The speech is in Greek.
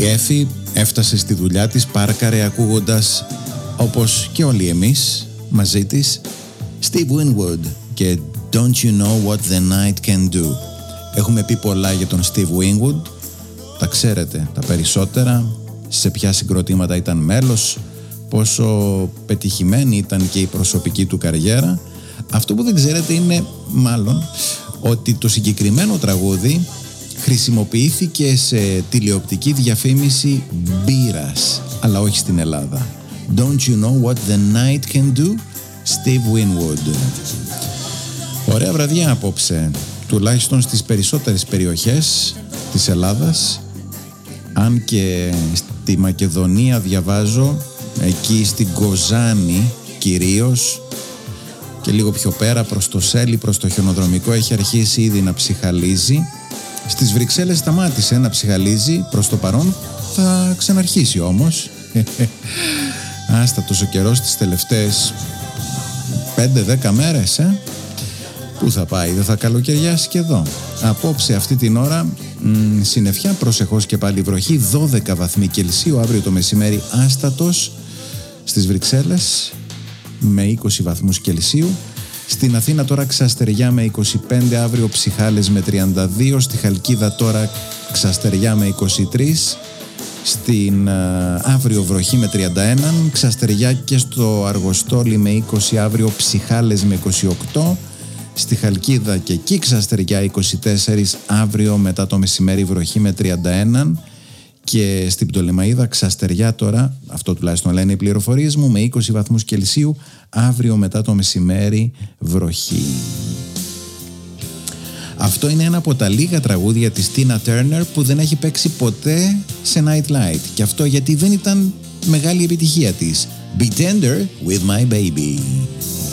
Η Έφη έφτασε στη δουλειά της, πάρκαρε ακούγοντας, όπως και όλοι εμείς μαζί της, Steve Winwood και Don't You Know What The Night Can Do. Έχουμε πει πολλά για τον Steve Winwood, τα ξέρετε τα περισσότερα, σε ποια συγκροτήματα ήταν μέλος, πόσο πετυχημένη ήταν και η προσωπική του καριέρα. Αυτό που δεν ξέρετε είναι μάλλον ότι το συγκεκριμένο τραγούδι χρησιμοποιήθηκε σε τηλεοπτική διαφήμιση μπύρας, αλλά όχι στην Ελλάδα. Don't You Know What The Night Can Do, Steve Winwood. Ωραία βραδιά απόψε, τουλάχιστον στις περισσότερες περιοχές της Ελλάδας, αν και στη Μακεδονία διαβάζω, εκεί στην Κοζάνη κυρίως και λίγο πιο πέρα προς το Σέλι, προς το χιονοδρομικό, έχει αρχίσει ήδη να ψιχαλίζει. Στις Βρυξέλλες σταμάτησε να ψιχαλίζει προς το παρόν, θα ξαναρχίσει όμως. Άστα τόσο καιρό στις τελευταίες 5-10 μέρες, Πού θα πάει, δεν θα καλοκαιριάσει και εδώ. Απόψε αυτή την ώρα συννεφιά, προσεχώς και πάλι βροχή, 12 βαθμοί Κελσίου, αύριο το μεσημέρι άστατος στις Βρυξέλλες με 20 βαθμούς Κελσίου. Στην Αθήνα τώρα ξαστεριά με 25, αύριο ψιχάλες με 32, στη Χαλκίδα τώρα ξαστεριά με 23, στην αύριο βροχή με 31, ξαστεριά και στο Αργοστόλι με 20, αύριο ψιχάλες με 28, στη Χαλκίδα και εκεί ξαστεριά 24, αύριο μετά το μεσημέρι βροχή με 31 και στην Πτολεμαΐδα ξαστεριά τώρα, αυτό τουλάχιστον λένε οι πληροφορίες μου, με 20 βαθμούς Κελσίου, αύριο μετά το μεσημέρι βροχή. Αυτό είναι ένα από τα λίγα τραγούδια της Tina Turner που δεν έχει παίξει ποτέ σε Nightlight, και αυτό γιατί δεν ήταν μεγάλη επιτυχία της. Be Tender With My Baby.